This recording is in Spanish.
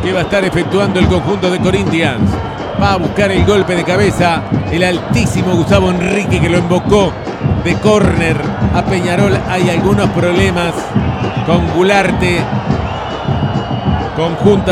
que va a estar efectuando el conjunto de Corinthians. Va a buscar el golpe de cabeza el altísimo Gustavo Enrique, que lo embocó de córner a Peñarol. Hay algunos problemas con Gularte. Conjunta